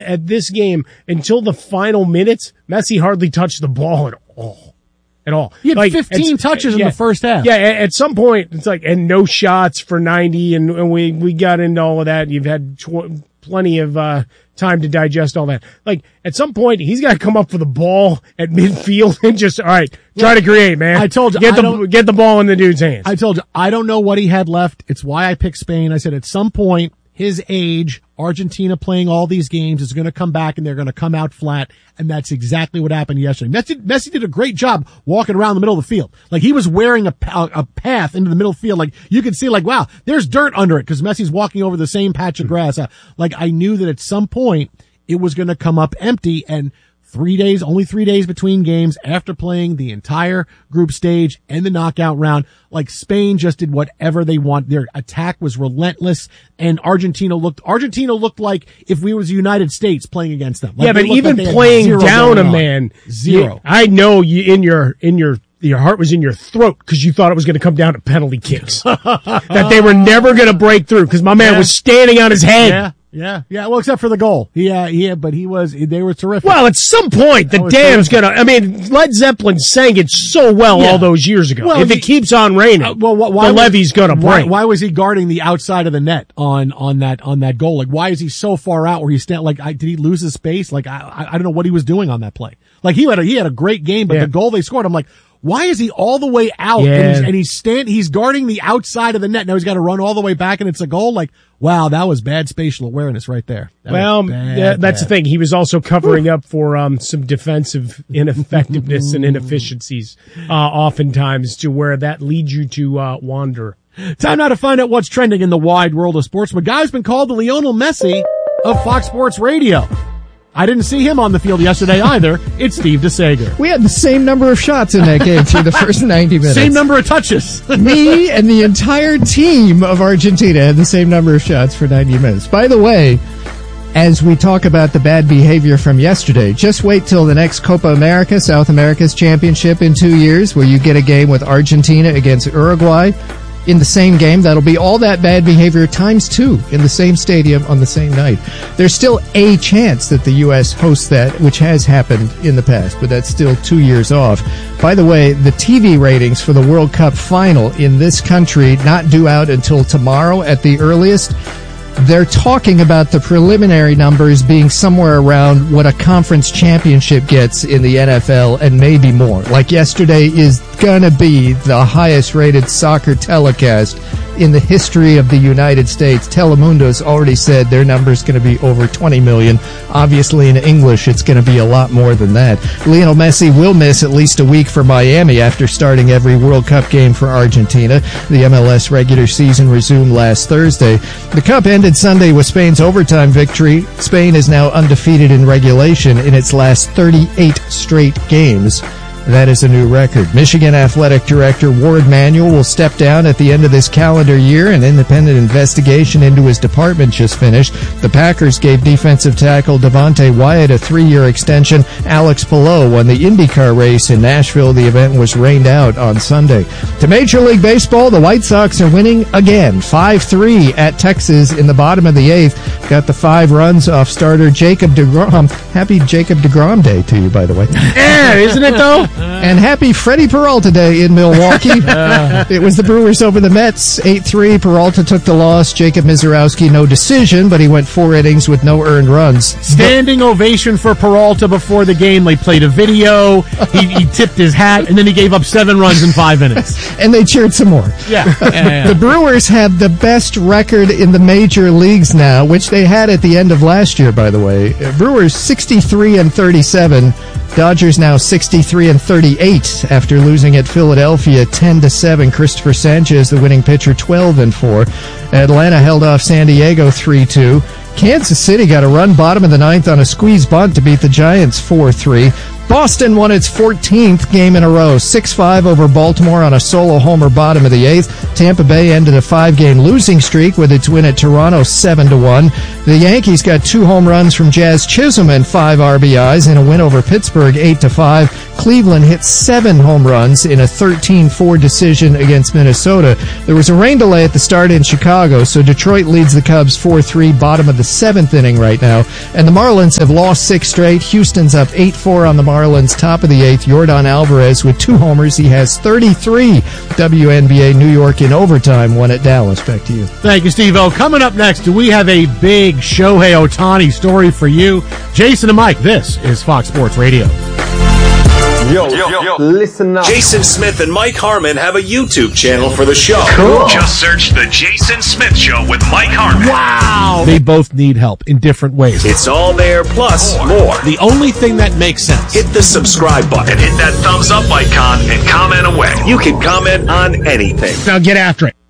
at this game, until the final minutes, Messi hardly touched the ball at all. At all. He had 15 touches in the first half. Yeah, at some point, it's like, and no shots for 90, and we got into all of that. You've had plenty of time to digest all that. Like, at some point, he's got to come up for the ball at midfield and just, all right, try to create, man. I told you, get the ball in the dude's hands. I told you, I don't know what he had left. It's why I picked Spain. I said at some point, his age, Argentina playing all these games is going to come back and they're going to come out flat. And that's exactly what happened yesterday. Messi did a great job walking around the middle of the field. Like, he was wearing a path into the middle field. Like, you could see, like, wow, there's dirt under it because Messi's walking over the same patch of grass. Like, I knew that at some point it was going to come up empty, and only 3 days between games after playing the entire group stage and the knockout round. Like, Spain just did whatever they want. Their attack was relentless, and Argentina looked like if we was the United States playing against them. Like, yeah, but even like playing down a man, zero. I know you in your heart was in your throat because you thought it was going to come down to penalty kicks. That they were never going to break through because my man was standing on his head. Yeah. Well, except for the goal. But they were terrific. Well, at some point, the dam's gonna, I mean, Led Zeppelin sang it so well all those years ago. Well, if it keeps on raining, the levee's gonna break. Why was he guarding the outside of the net on that goal? Like, why is he so far out where he stand? Like, did he lose his space? Like, I don't know what he was doing on that play. Like, he had a great game, but the goal they scored, I'm like, why is he all the way out and he's guarding the outside of the net? Now he's got to run all the way back and it's a goal. Like, wow, that was bad spatial awareness right there. That's the thing. He was also covering up for some defensive ineffectiveness and inefficiencies, oftentimes, to where that leads you to wander. Time now to find out what's trending in the wide world of sports. My guy's been called the Lionel Messi of Fox Sports Radio. I didn't see him on the field yesterday either. It's Steve DeSager. We had the same number of shots in that game through the first 90 minutes. Same number of touches. Me and the entire team of Argentina had the same number of shots for 90 minutes. By the way, as we talk about the bad behavior from yesterday, just wait till the next Copa America, South America's championship in 2 years, where you get a game with Argentina against Uruguay. In the same game, that'll be all that bad behavior times 2 in the same stadium on the same night. There's still a chance that the U.S. hosts that, which has happened in the past, but that's still 2 years off. By the way, the TV ratings for the World Cup final in this country not due out until tomorrow at the earliest. They're talking about the preliminary numbers being somewhere around what a conference championship gets in the NFL and maybe more. Like, yesterday is going to be the highest rated soccer telecast in the history of the United States. Telemundo's already said their number's going to be over 20 million. Obviously, in English, it's going to be a lot more than that. Lionel Messi will miss at least a week for Miami after starting every World Cup game for Argentina. The MLS regular season resumed last Thursday. The Cup ended Sunday with Spain's overtime victory. Spain is now undefeated in regulation in its last 38 straight games. That is a new record. Michigan Athletic Director Ward Manuel will step down at the end of this calendar year. An independent investigation into his department just finished. The Packers gave defensive tackle Devontae Wyatt a 3-year extension. Alex Palou won the IndyCar race in Nashville. The event was rained out on Sunday. To Major League Baseball, the White Sox are winning again. 5-3 at Texas in the bottom of the 8th. Got the 5 runs off starter Jacob deGrom. Happy Jacob deGrom Day to you, by the way. Yeah, isn't it though? And happy Freddie Peralta Day in Milwaukee. It was the Brewers over the Mets, 8-3. Peralta took the loss. Jacob Mizorowski, no decision, but he went 4 innings with no earned runs. Standing ovation for Peralta before the game. They played a video. He tipped his hat, and then he gave up 7 runs in 5 innings. And they cheered some more. Yeah. The Brewers have the best record in the major leagues now, which they had at the end of last year, by the way. Brewers 63-37. Dodgers now 63-38 after losing at Philadelphia 10-7. Christopher Sanchez, the winning pitcher, 12-4. Atlanta held off San Diego 3-2. Kansas City got a run bottom of the 9th on a squeeze bunt to beat the Giants 4-3. Boston won its 14th game in a row, 6-5 over Baltimore on a solo homer bottom of the 8th. Tampa Bay ended a 5-game losing streak with its win at Toronto 7-1. The Yankees got 2 home runs from Jazz Chisholm and 5 RBIs in a win over Pittsburgh 8-5. Cleveland hit 7 home runs in a 13-4 decision against Minnesota. There was a rain delay at the start in Chicago, so Detroit leads the Cubs 4-3, bottom of the 7th inning right now. And the Marlins have lost 6 straight. Houston's up 8-4 on the Marlins, top of the 8th. Yordan Alvarez with 2 homers. He has 33. WNBA New York in overtime won at Dallas. Back to you. Thank you, Steve-O. Coming up next, we have a big Shohei Ohtani story for you. Jason and Mike, this is Fox Sports Radio. Yo, listen up. Jason Smith and Mike Harmon have a YouTube channel for the show. Cool. Just search The Jason Smith Show with Mike Harmon. Wow! They both need help in different ways. It's all there, plus more. The only thing that makes sense. Hit the subscribe button. And hit that thumbs up icon and comment away. You can comment on anything. Now get after it.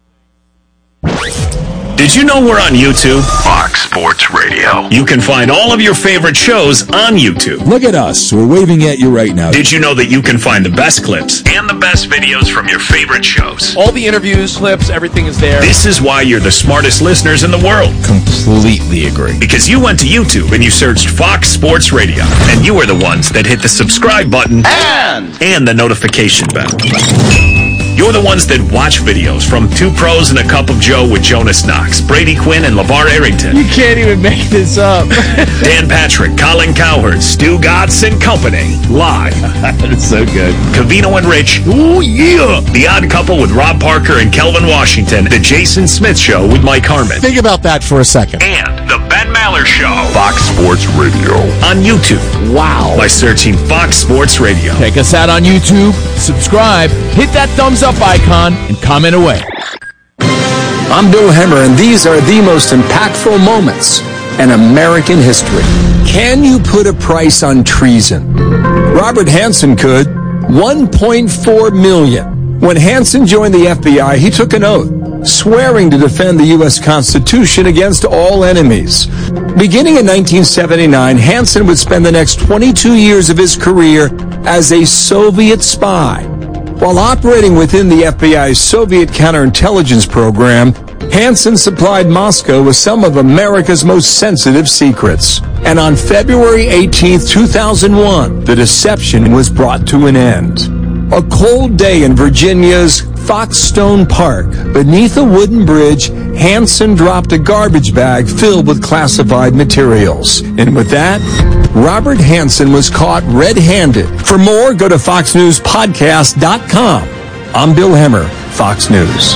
Did you know we're on YouTube? Fox Sports Radio. You can find all of your favorite shows on YouTube. Look at us. We're waving at you right now. Did you know that you can find the best clips and the best videos from your favorite shows? All the interviews, clips, everything is there. This is why you're the smartest listeners in the world. Completely agree. Because you went to YouTube and you searched Fox Sports Radio. And you are the ones that hit the subscribe button and the notification bell. You're the ones that watch videos from Two Pros and a Cup of Joe with Jonas Knox, Brady Quinn, and LeVar Arrington. You can't even make this up. Dan Patrick, Colin Cowherd, Stu Gatz and Company. Live. That's so good. Covino and Rich. Ooh, yeah. The Odd Couple with Rob Parker and Kelvin Washington. The Jason Smith Show with Mike Harmon. Think about that for a second. And The Ben Maller Show. Fox Sports Radio. On YouTube. Wow. By searching Fox Sports Radio. Check us out on YouTube, subscribe, hit that thumbs up icon, and comment away. I'm Bill Hemmer, and these are the most impactful moments in American history. Can you put a price on treason? Robert Hansen could. $1.4 million. When Hansen joined the FBI, he took an oath, swearing to defend the U.S. Constitution against all enemies. Beginning in 1979, Hansen would spend the next 22 years of his career as a Soviet spy. While operating within the FBI's Soviet counterintelligence program, Hansen supplied Moscow with some of America's most sensitive secrets. And on February 18, 2001, the deception was brought to an end. A cold day in Virginia's Foxstone Park. Beneath a wooden bridge, Hansen dropped a garbage bag filled with classified materials. And with that, Robert Hansen was caught red-handed. For more, go to foxnewspodcast.com. I'm Bill Hemmer, Fox News.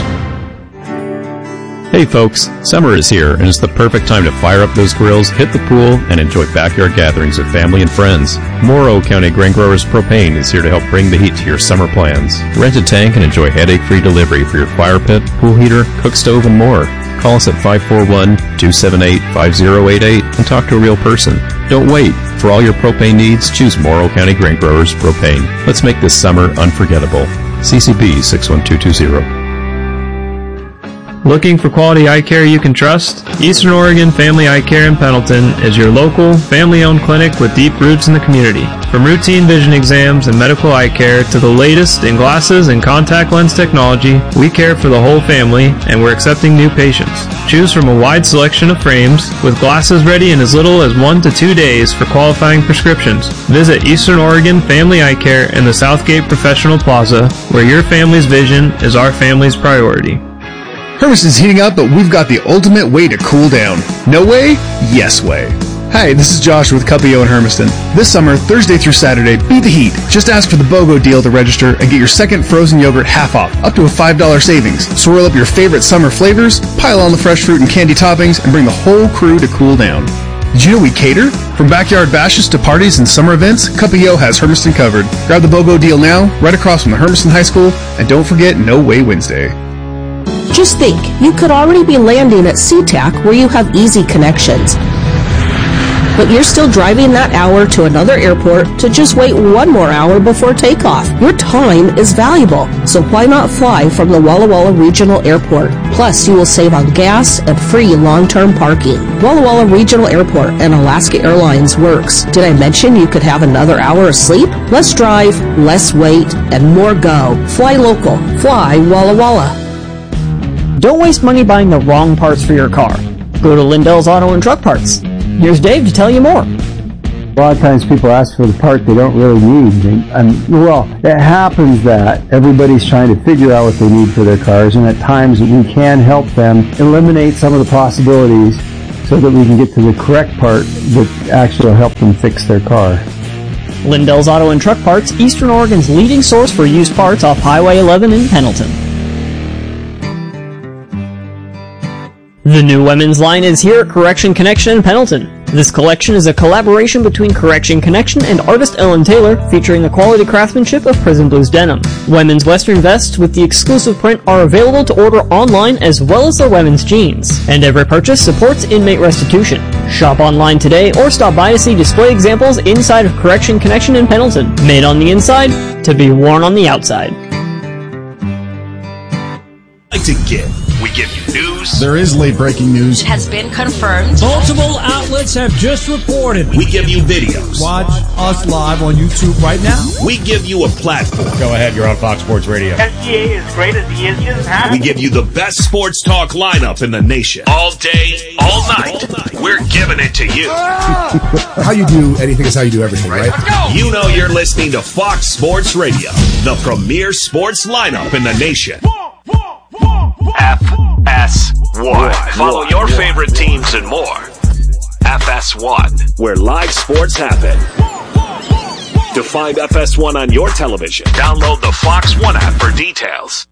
Hey folks, summer is here and it's the perfect time to fire up those grills, hit the pool, and enjoy backyard gatherings with family and friends. Morrow County Grain Growers Propane is here to help bring the heat to your summer plans. Rent a tank and enjoy headache-free delivery for your fire pit, pool heater, cook stove, and more. Call us at 541-278-5088 and talk to a real person. Don't wait. For all your propane needs, choose Morrow County Grain Growers Propane. Let's make this summer unforgettable. CCB 61220. Looking for quality eye care you can trust? Eastern Oregon Family Eye Care in Pendleton is your local, family-owned clinic with deep roots in the community. From routine vision exams and medical eye care to the latest in glasses and contact lens technology, we care for the whole family and we're accepting new patients. Choose from a wide selection of frames with glasses ready in as little as 1 to 2 days for qualifying prescriptions. Visit Eastern Oregon Family Eye Care in the Southgate Professional Plaza, where your family's vision is our family's priority. Hermiston's heating up, but we've got the ultimate way to cool down. No way? Yes way. Hi, this is Josh with Cuppio in Hermiston. This summer, Thursday through Saturday, beat the heat. Just ask for the BOGO deal to register and get your second frozen yogurt half off, up to a $5 savings. Swirl up your favorite summer flavors, pile on the fresh fruit and candy toppings, and bring the whole crew to cool down. Did you know we cater? From backyard bashes to parties and summer events, Cuppio has Hermiston covered. Grab the BOGO deal now, right across from the Hermiston High School, and don't forget No Way Wednesday. Just think, you could already be landing at SeaTac where you have easy connections. But you're still driving that hour to another airport to just wait 1 more hour before takeoff. Your time is valuable, so why not fly from the Walla Walla Regional Airport? Plus, you will save on gas and free long-term parking. Walla Walla Regional Airport and Alaska Airlines works. Did I mention you could have another hour of sleep? Less drive, less wait, and more go. Fly local. Fly Walla Walla. Don't waste money buying the wrong parts for your car. Go to Lindell's Auto and Truck Parts. Here's Dave to tell you more. A lot of times people ask for the part they don't really need. Well, it happens that everybody's trying to figure out what they need for their cars, and at times we can help them eliminate some of the possibilities so that we can get to the correct part that actually will help them fix their car. Lindell's Auto and Truck Parts, Eastern Oregon's leading source for used parts off Highway 11 in Pendleton. The new women's line is here at Correction Connection in Pendleton. This collection is a collaboration between Correction Connection and artist Ellen Taylor, featuring the quality craftsmanship of Prison Blues denim. Women's western vests with the exclusive print are available to order online, as well as their women's jeans. And every purchase supports inmate restitution. Shop online today or stop by to see display examples inside of Correction Connection in Pendleton. Made on the inside to be worn on the outside. To give. We give you news. There is late breaking news. It has been confirmed. Multiple outlets have just reported. We give you videos. Watch us live on YouTube right now. We give you a platform. Go ahead, you're on Fox Sports Radio. SGA is great as he is. We give you the best sports talk lineup in the nation. All day, all night. We're giving it to you. How you do anything is how you do everything, right? Let's go. You know you're listening to Fox Sports Radio, the premier sports lineup in the nation. FS1. Follow your favorite teams and more. FS1, where live sports happen. To find FS1 on your television, download the Fox One app for details.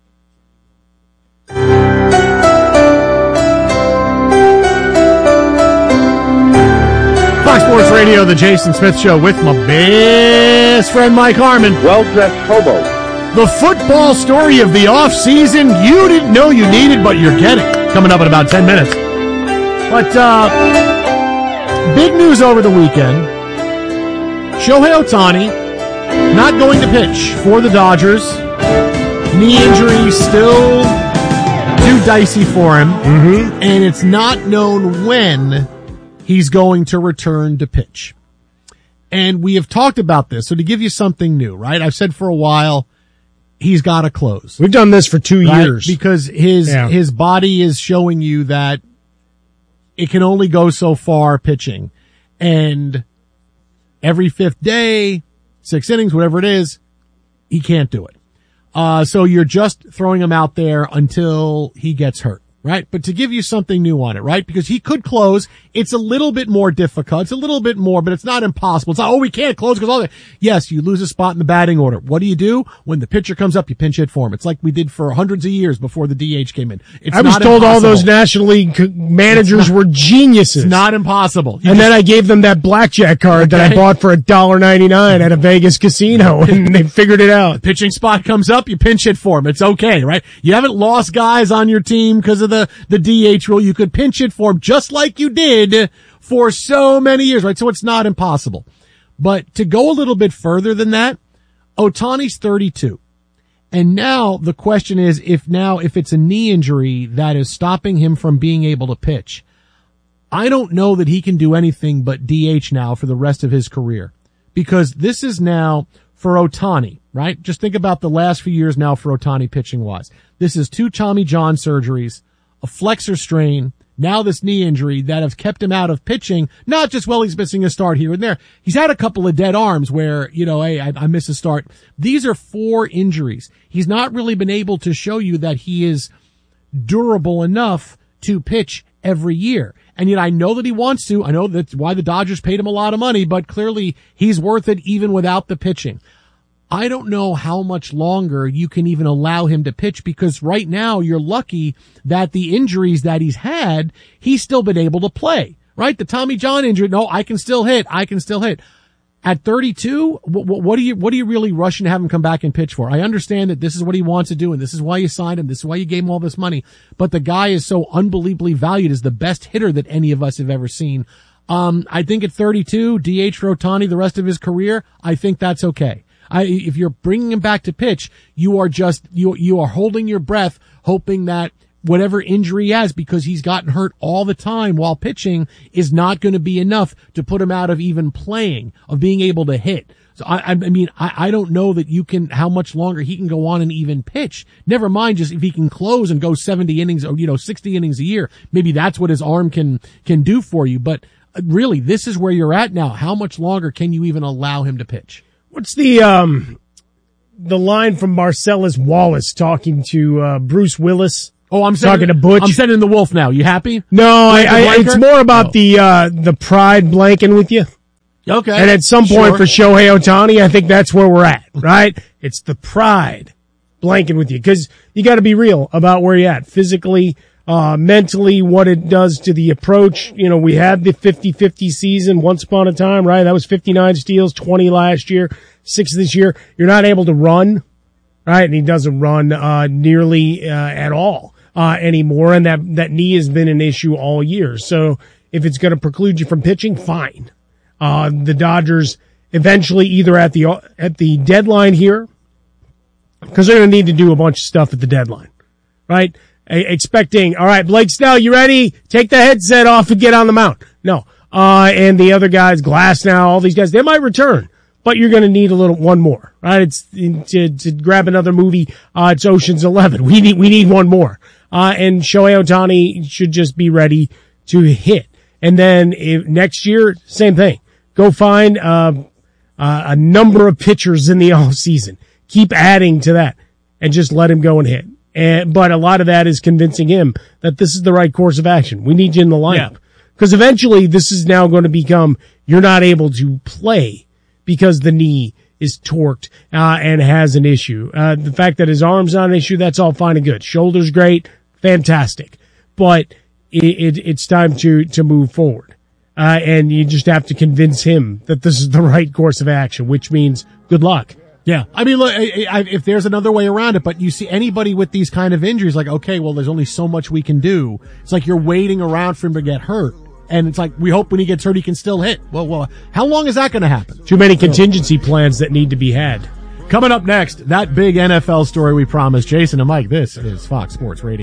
Fox Sports Radio, the Jason Smith Show with my best friend Mike Harmon. Well-dressed hobo. The football story of the offseason you didn't know you needed, but you're getting. Coming up in about 10 minutes. But big news over the weekend. Shohei Ohtani not going to pitch for the Dodgers. Knee injury still too dicey for him. Mm-hmm. And it's not known when he's going to return to pitch. And we have talked about this. So to give you something new, right? I've said for a while, he's got to close. We've done this for 2 years. Because his body is showing you that it can only go so far pitching. And every fifth day, 6 innings, whatever it is, he can't do it. So you're just throwing him out there until he gets hurt. Right? But to give you something new on it, right? Because he could close. It's a little bit more difficult. It's a little bit more, but it's not impossible. It's not, we can't close because all that. Yes, you lose a spot in the batting order. What do? When the pitcher comes up, you pinch hit for him. It's like we did for hundreds of years before the DH came in. I was told all those National League managers were geniuses. It's not impossible. And then I gave them that blackjack card that I bought for $1.99 at a Vegas casino, and they figured it out. The pitching spot comes up, you pinch hit for him. It's okay, right? You haven't lost guys on your team because of the DH rule. You could pinch it for him just like you did for so many years, right? So it's not impossible. But to go a little bit further than that, Ohtani's 32. And now the question is if it's a knee injury that is stopping him from being able to pitch, I don't know that he can do anything but DH now for the rest of his career. Because this is now for Ohtani, right? Just think about the last few years now for Ohtani pitching wise. This is 2 Tommy John surgeries, a flexor strain, now this knee injury that have kept him out of pitching, not just, he's missing a start here and there. He's had a couple of dead arms where, hey, I miss a start. These are 4 injuries. He's not really been able to show you that he is durable enough to pitch every year. And yet I know that he wants to. I know that's why the Dodgers paid him a lot of money, but clearly he's worth it even without the pitching. I don't know how much longer you can even allow him to pitch because right now you're lucky that the injuries that he's had, he's still been able to play, right? The Tommy John injury, no, I can still hit. At 32, what are you really rushing to have him come back and pitch for? I understand that this is what he wants to do and this is why you signed him. This is why you gave him all this money. But the guy is so unbelievably valued as the best hitter that any of us have ever seen. I think at 32, DH for Ohtani the rest of his career, I think that's okay. If you're bringing him back to pitch, you are holding your breath, hoping that whatever injury he has, because he's gotten hurt all the time while pitching, is not going to be enough to put him out of even playing, of being able to hit. So I don't know that how much longer he can go on and even pitch. Never mind just if he can close and go 70 innings or, 60 innings a year. Maybe that's what his arm can do for you. But really, this is where you're at now. How much longer can you even allow him to pitch? What's the line from Marcellus Wallace talking to Bruce Willis? Oh, I'm talking to Butch. I'm sending the wolf now. You happy? No, it's more about the pride blanking with you. Okay. And at some point for Shohei Ohtani, I think that's where we're at, right? It's the pride blanking with you, because you got to be real about where you're at physically, mentally, what it does to the approach. You know, we had the 50-50 season once upon a time, right? That was 59 steals, 20 last year, 6 this year. You're not able to run, right? And he doesn't run nearly at all anymore, and that knee has been an issue all year. So if it's going to preclude you from pitching, fine. The Dodgers eventually either at the deadline here, because they're going to need to do a bunch of stuff at the deadline, right? Expecting, all right, Blake Snell, you ready? Take the headset off and get on the mound. No. And the other guys, Glasnow, all these guys, they might return, but you're going to need one more, right? It's to grab another movie. It's Ocean's 11. We need one more. And Shohei Ohtani should just be ready to hit. And then next year, same thing. Go find a number of pitchers in the off season. Keep adding to that and just let him go and hit. But a lot of that is convincing him that this is the right course of action. We need you in the lineup. Because eventually this is now going to become, you're not able to play because the knee is torqued and has an issue. The fact that his arm's not an issue, that's all fine and good. Shoulder's great, fantastic. But it's time to move forward. And you just have to convince him that this is the right course of action, which means good luck. Yeah. I mean, look, if there's another way around it, but you see anybody with these kind of injuries, like, okay, well, there's only so much we can do. It's like you're waiting around for him to get hurt. And it's like, we hope when he gets hurt, he can still hit. Well, how long is that going to happen? Too many contingency plans that need to be had. Coming up next, that big NFL story we promised. Jason and Mike, this is Fox Sports Radio.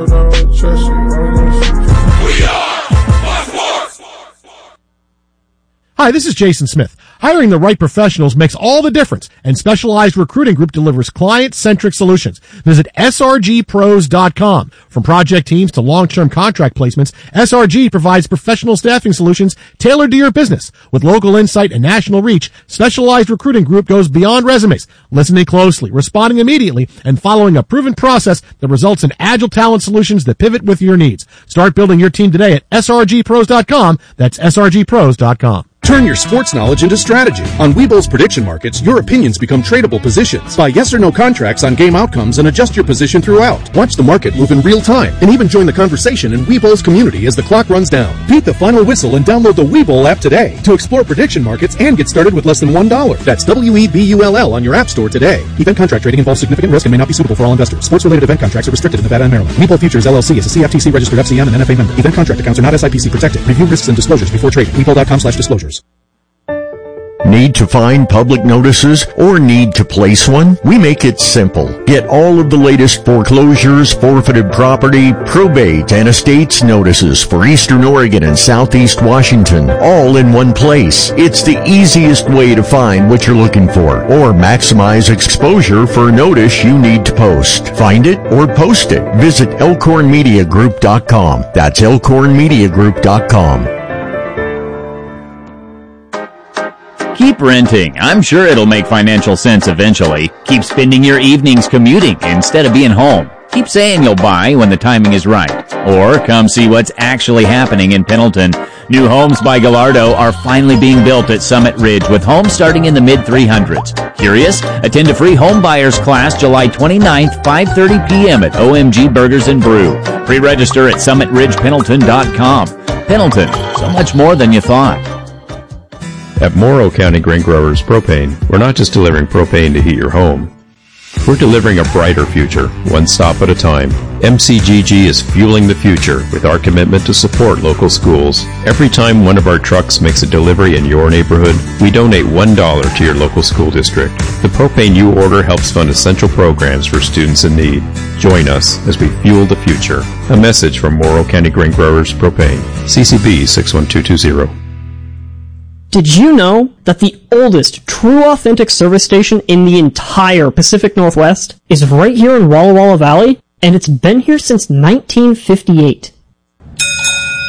Hi, this is Jason Smith. Hiring the right professionals makes all the difference, and Specialized Recruiting Group delivers client-centric solutions. Visit srgpros.com. From project teams to long-term contract placements, SRG provides professional staffing solutions tailored to your business. With local insight and national reach, Specialized Recruiting Group goes beyond resumes, listening closely, responding immediately, and following a proven process that results in agile talent solutions that pivot with your needs. Start building your team today at srgpros.com. That's srgpros.com. Turn your sports knowledge into strategy. On Webull's prediction markets, your opinions become tradable positions. Buy yes or no contracts on game outcomes and adjust your position throughout. Watch the market move in real time and even join the conversation in Webull's community as the clock runs down. Beat the final whistle and download the Webull app today to explore prediction markets and get started with less than $1. That's WEBULL on your app store today. Event contract trading involves significant risk and may not be suitable for all investors. Sports-related event contracts are restricted in Nevada and Maryland. Webull Futures LLC is a CFTC registered FCM and NFA member. Event contract accounts are not SIPC protected. Review risks and disclosures before trading. Webull.com/disclosures. Need to find public notices or need to place one? We make it simple. Get all of the latest foreclosures, forfeited property, probate, and estates notices for Eastern Oregon and Southeast Washington, all in one place. It's the easiest way to find what you're looking for or maximize exposure for a notice you need to post. Find it or post it. Visit elkhornmediagroup.com. That's elkhornmediagroup.com. Keep renting. I'm sure it'll make financial sense eventually. Keep spending your evenings commuting instead of being home. Keep saying you'll buy when the timing is right. Or come see what's actually happening in Pendleton. New homes by Gallardo are finally being built at Summit Ridge with homes starting in the mid-300s. Curious? Attend a free home buyers class July 29th, 5:30 p.m. at OMG Burgers and Brew. Pre-register at summitridgependleton.com. Pendleton, so much more than you thought. At Morrow County Grain Growers Propane, we're not just delivering propane to heat your home. We're delivering a brighter future, one stop at a time. MCGG is fueling the future with our commitment to support local schools. Every time one of our trucks makes a delivery in your neighborhood, we donate $1 to your local school district. The propane you order helps fund essential programs for students in need. Join us as we fuel the future. A message from Morrow County Grain Growers Propane. CCB 61220. Did you know that the oldest true authentic service station in the entire Pacific Northwest is right here in Walla Walla Valley? And it's been here since 1958.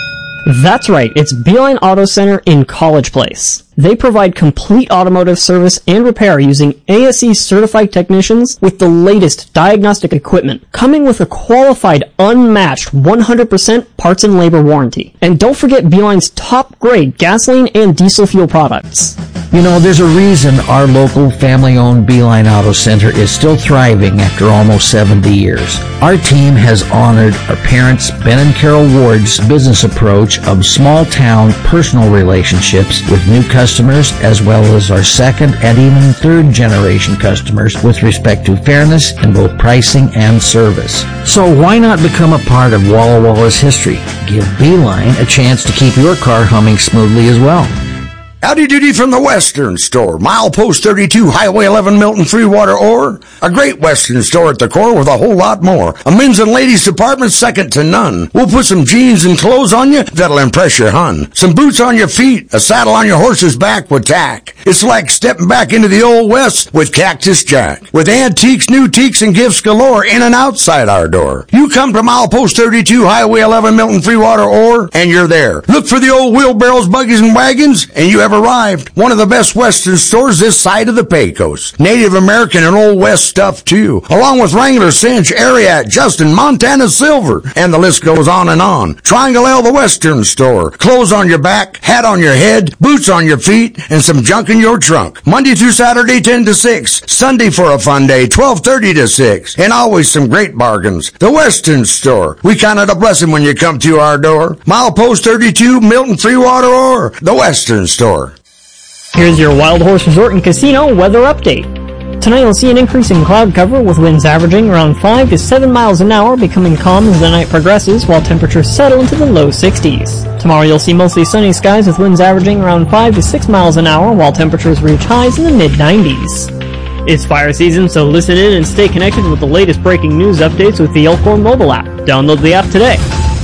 That's right, it's Beeline Auto Center in College Place. They provide complete automotive service and repair using ASE certified technicians with the latest diagnostic equipment, coming with a qualified, unmatched 100% parts and labor warranty. And don't forget Beeline's top grade gasoline and diesel fuel products. You know, there's a reason our local family-owned Beeline Auto Center is still thriving after almost 70 years. Our team has honored our parents, Ben and Carol Ward's business approach of small-town personal relationships with new customers, as well as our second and even third-generation customers with respect to fairness in both pricing and service. So why not become a part of Walla Walla's history? Give Beeline a chance to keep your car humming smoothly as well. Howdy doody from the Western Store. Milepost 32, Highway 11, Milton, Freewater, Ore. A great Western store at the core with a whole lot more. A men's and ladies department second to none. We'll put some jeans and clothes on you that'll impress your hun. Some boots on your feet, a saddle on your horse's back with tack. It's like stepping back into the Old West with Cactus Jack. With antiques, new teaks, and gifts galore in and outside our door. You come to Milepost 32, Highway 11, Milton, Freewater, Ore, and you're there. Look for the old wheelbarrows, buggies, and wagons, and you have arrived. One of the best Western stores this side of the Pecos. Native American and Old West stuff too, along with Wrangler, Cinch, Ariat, Justin, Montana Silver, and the list goes on and on. Triangle L, the Western Store. Clothes on your back, hat on your head, boots on your feet, and some junk in your trunk. Monday through Saturday, 10 to 6. Sunday for a fun day, 12:30 to 6. And always some great bargains. The Western Store. We count it a blessing when you come to our door. Milepost 32, Milton, Freewater, or the Western Store. Here's your Wild Horse Resort and Casino weather update. Tonight you'll see an increase in cloud cover with winds averaging around 5 to 7 miles an hour, becoming calm as the night progresses while temperatures settle into the low 60s. Tomorrow you'll see mostly sunny skies with winds averaging around 5 to 6 miles an hour while temperatures reach highs in the mid-90s. It's fire season, so listen in and stay connected with the latest breaking news updates with the Elkhorn mobile app. Download the app today.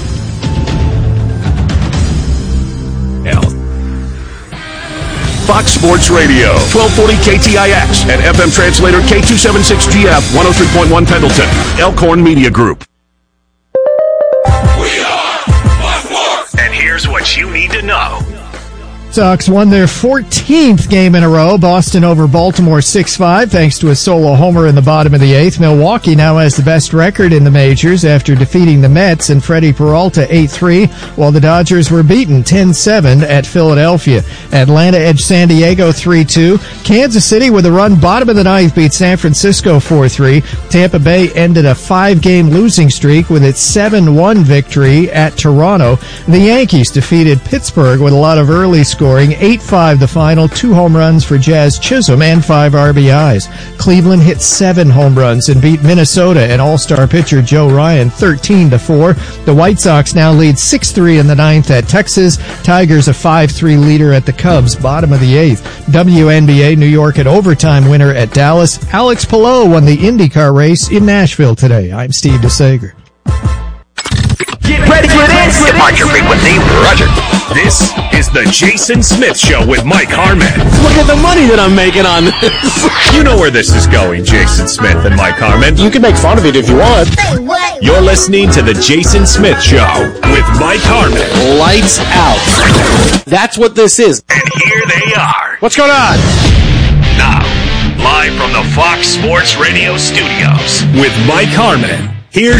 Fox Sports Radio, 1240 KTIX, and FM translator K276GF, 103.1 Pendleton, Elkhorn Media Group. We are Fox Sports! And here's what you need to know. Sox won their 14th game in a row. Boston over Baltimore 6-5 thanks to a solo homer in the bottom of the 8th. Milwaukee now has the best record in the majors after defeating the Mets and Freddie Peralta 8-3, while the Dodgers were beaten 10-7 at Philadelphia. Atlanta edged San Diego 3-2. Kansas City with a run bottom of the 9th beat San Francisco 4-3. Tampa Bay ended a 5-game losing streak with its 7-1 victory at Toronto. The Yankees defeated Pittsburgh with a lot of early scoring, 8-5 the final, 2 home runs for Jazz Chisholm and 5 RBIs. Cleveland hit 7 home runs and beat Minnesota and all-star pitcher Joe Ryan 13-4. The White Sox now lead 6-3 in the 9th at Texas. Tigers a 5-3 leader at the Cubs, bottom of the 8th. WNBA, New York an overtime winner at Dallas. Alex Palou won the IndyCar race in Nashville today. I'm Steve DeSager. Get ready for this! Depart your frequency, Roger. This is the Jason Smith Show with Mike Harmon. Look at the money that I'm making on this. You know where this is going, Jason Smith and Mike Harmon. You can make fun of it if you want. You're listening to the Jason Smith Show with Mike Harmon. Lights out. That's what this is. And here they are. What's going on? Now, live from the Fox Sports Radio studios With Mike Harmon. Here's